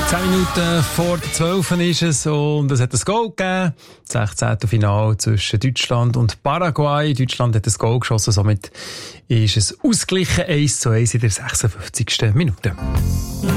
10 Minuten vor der 12 ist es und es hat ein Goal gegeben. Das 16. Finale zwischen Deutschland und Paraguay. Deutschland hat ein Goal geschossen, somit ist es ausgeglichen 1:1 in der 56. Minute.